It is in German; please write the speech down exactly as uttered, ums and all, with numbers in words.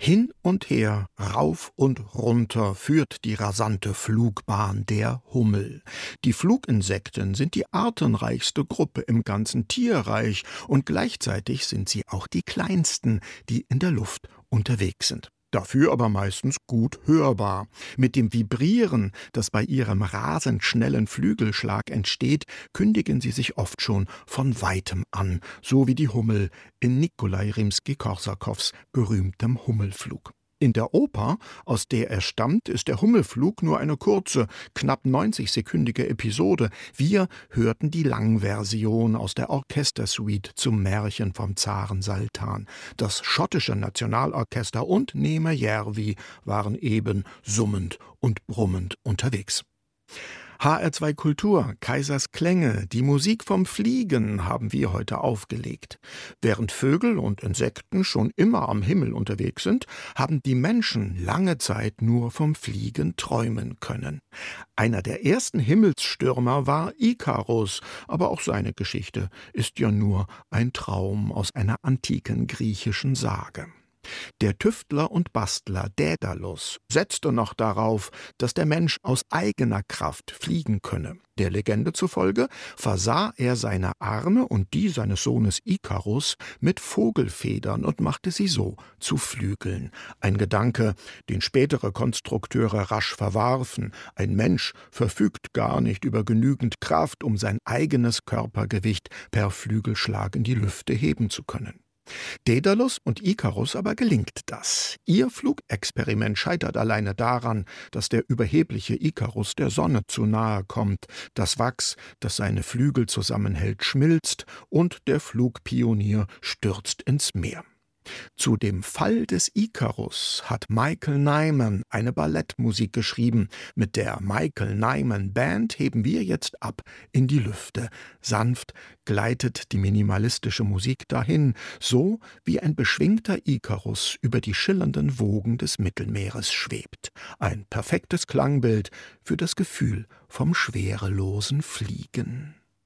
Hin und her, rauf und runter führt die rasante Flugbahn der Hummel. Die Fluginsekten sind die artenreichste Gruppe im ganzen Tierreich und gleichzeitig sind sie auch die kleinsten, die in der Luft unterwegs sind. Dafür aber meistens gut hörbar. Mit dem Vibrieren, das bei ihrem rasend schnellen Flügelschlag entsteht, kündigen sie sich oft schon von weitem an, so wie die Hummel in Nikolai Rimski-Korsakows berühmtem Hummelflug. In der Oper, aus der er stammt, ist der Hummelflug nur eine kurze, knapp neunzig-sekündige Episode. Wir hörten die Langversion aus der Orchestersuite zum Märchen vom Zaren Sultan. Das schottische Nationalorchester und Neeme Järvi waren eben summend und brummend unterwegs. H R zwei Kultur, Kaisers Klänge, die Musik vom Fliegen haben wir heute aufgelegt. Während Vögel und Insekten schon immer am Himmel unterwegs sind, haben die Menschen lange Zeit nur vom Fliegen träumen können. Einer der ersten Himmelsstürmer war Ikarus, aber auch seine Geschichte ist ja nur ein Traum aus einer antiken griechischen Sage. Der Tüftler und Bastler Dädalus setzte noch darauf, dass der Mensch aus eigener Kraft fliegen könne. Der Legende zufolge versah er seine Arme und die seines Sohnes Ikarus mit Vogelfedern und machte sie so zu Flügeln. Ein Gedanke, den spätere Konstrukteure rasch verwarfen. Ein Mensch verfügt gar nicht über genügend Kraft, um sein eigenes Körpergewicht per Flügelschlag in die Lüfte heben zu können. Dädalus und Ikarus aber gelingt das. Ihr Flugexperiment scheitert alleine daran, dass der überhebliche Ikarus der Sonne zu nahe kommt, das Wachs, das seine Flügel zusammenhält, schmilzt und der Flugpionier stürzt ins Meer. Zu dem Fall des Ikarus hat Michael Nyman eine Ballettmusik geschrieben. Mit der Michael Nyman Band heben wir jetzt ab in die Lüfte. Sanft gleitet die minimalistische Musik dahin, so wie ein beschwingter Ikarus über die schillernden Wogen des Mittelmeeres schwebt. Ein perfektes Klangbild für das Gefühl vom schwerelosen Fliegen.